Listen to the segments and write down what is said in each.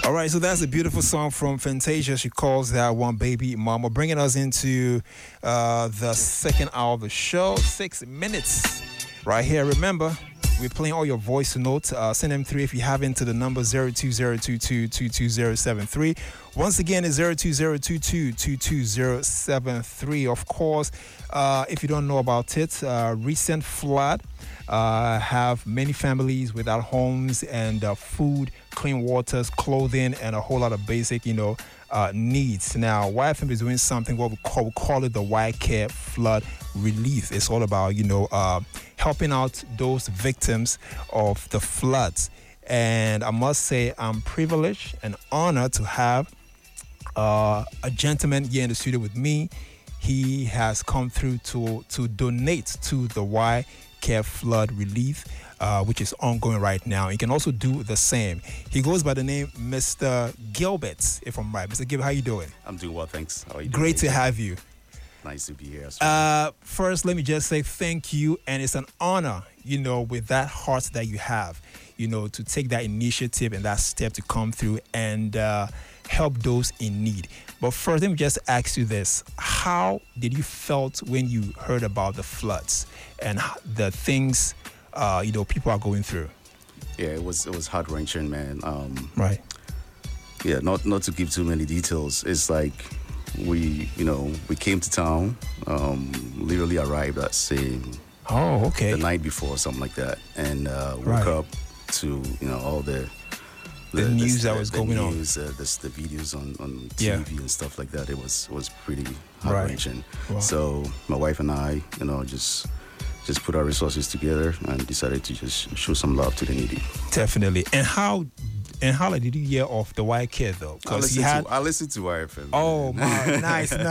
All right, so that's a beautiful song from Fantasia. She calls that one Baby Mama, bringing us into the second hour of the show. 6 minutes right here. Remember, we're playing all your voice notes. Send them through if you have into the number 02022222073. Once again, it's 02022222073. Of course, if you don't know about it, recent flood have many families without homes and food, clean waters, clothing, and a whole lot of basic, needs. Now, YFM is doing something what we call it the YCare Flood Relief. It's all about, helping out those victims of the floods. And I must say, I'm privileged and honored to have a gentleman here in the studio with me. He has come through to donate to the YCare Flood Relief, which is ongoing right now. He can also do the same. He goes by the name Mr. Gilbert, if I'm right. Mr. Gilbert, how you doing? I'm doing well, thanks. How are you doing? Great to have you. Nice to be here. First, let me just say thank you, and it's an honor, with that heart that you have, to take that initiative and that step to come through and help those in need. But first, let me just ask you this. How did you felt when you heard about the floods and the things, people are going through? Yeah, it was heart-wrenching, man. Right. Yeah, not to give too many details. It's like we came to town, literally arrived at, say, the night before, something like that, and woke up to, all the news that was going on. The videos on TV and stuff like that. It was pretty heart-wrenching. Right. Wow. So my wife and I, just put our resources together and decided to just show some love to the needy. Definitely. And how did you hear of the YCare though? I listened to YFM. Oh, man. nice. I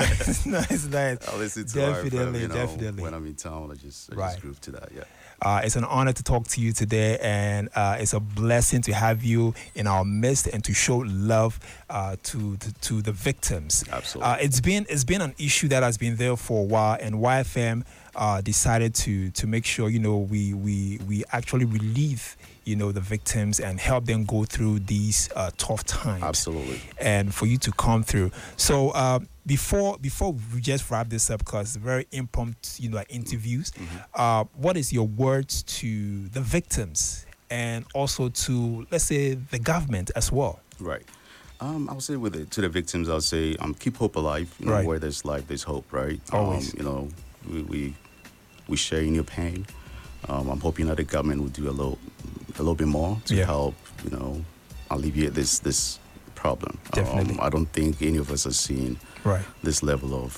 listen to definitely, YFM, definitely. When I'm in town, I just groove to that. Yeah. It's an honor to talk to you today, and it's a blessing to have you in our midst and to show love to the victims. Absolutely. It's been an issue that has been there for a while, and YFM decided to make sure we actually relieve the victims and help them go through these tough times. Absolutely. And for you to come through. So before we just wrap this up, because it's very impromptu, interviews. Mm-hmm. What is your words to the victims and also to, let's say, the government as well? Right. I would say to the victims, I'll say keep hope alive. Right. Where there's life, there's hope. Right. Always. We share in your pain. I'm hoping that the government will do a little bit more to help, alleviate this problem. Definitely. I don't think any of us have seen this level of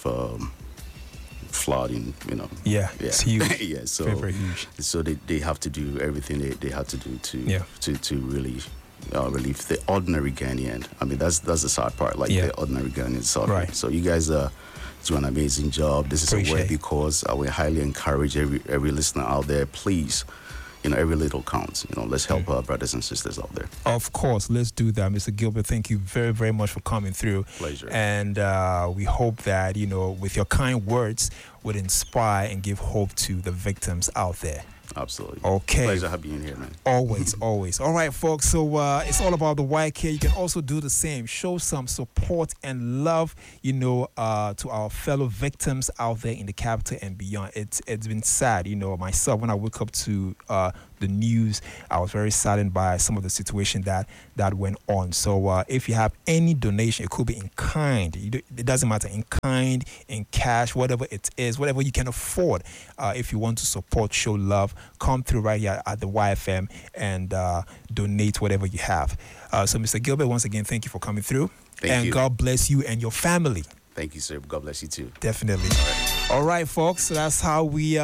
flooding. Yeah, it's huge. Yeah, so very, very huge. So they have to do everything they have to do to really relieve the ordinary Ghanaian. I mean, that's the sad part. The ordinary Ghanaian suffering. Right. So you guys do an amazing job. This is a worthy cause. I will highly encourage every listener out there, please, every little counts. Let's help our brothers and sisters out there. Of course, let's do that. Mr. Gilbert, thank you very, very much for coming through. Pleasure. And we hope that, with your kind words, would inspire and give hope to the victims out there. Absolutely. Okay. Pleasure having you here, man. Always. All right, folks. So it's all about the YCare. You can also do the same. Show some support and love, to our fellow victims out there in the capital and beyond. It's been sad, myself, when I woke up to the news, I was very saddened by some of the situation that went on. So if you have any donation, it could be in kind. It doesn't matter, in kind, in cash, whatever it is, whatever you can afford. If you want to support, show love, come through right here at the YFM and donate whatever you have. So Mr. Gilbert, once again, thank you for coming through. Thank you. God bless you and your family. Thank you, sir. God bless you too. Definitely. All right, folks. So that's how we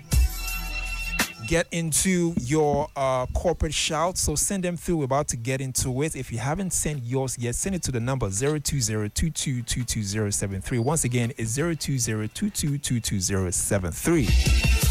get into your corporate shouts. So send them through. We're about to get into it. If you haven't sent yours yet, send it to the number 02022222073. Once again, it's 02022222073.